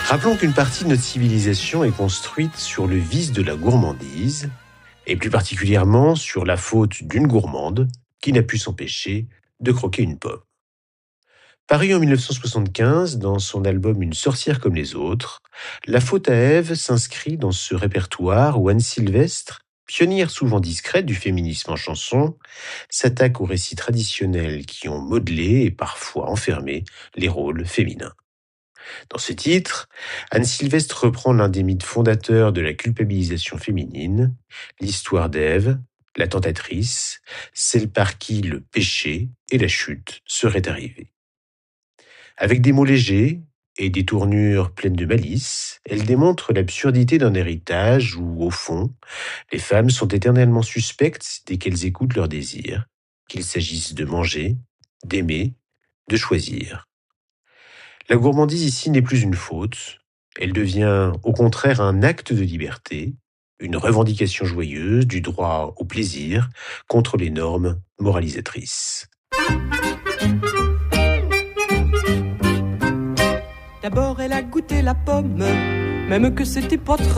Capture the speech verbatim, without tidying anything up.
Rappelons qu'une partie de notre civilisation est construite sur le vice de la gourmandise, et plus particulièrement sur la faute d'une gourmande qui n'a pu s'empêcher de croquer une pomme. Paru en mille neuf cent soixante-quinze dans son album Une sorcière comme les autres, La faute à Ève s'inscrit dans ce répertoire où Anne Sylvestre, pionnière souvent discrète du féminisme en chanson, s'attaque aux récits traditionnels qui ont modelé et parfois enfermé les rôles féminins. Dans ce titre, Anne Sylvestre reprend l'un des mythes fondateurs de la culpabilisation féminine, l'histoire d'Ève, la tentatrice, celle par qui le péché et la chute seraient arrivés. Avec des mots légers et des tournures pleines de malice, elle démontre l'absurdité d'un héritage où, au fond, les femmes sont éternellement suspectes dès qu'elles écoutent leurs désirs, qu'il s'agisse de manger, d'aimer, de choisir. La gourmandise ici n'est plus une faute, elle devient au contraire un acte de liberté, une revendication joyeuse du droit au plaisir contre les normes moralisatrices. D'abord elle a goûté la pomme, même que c'était pas très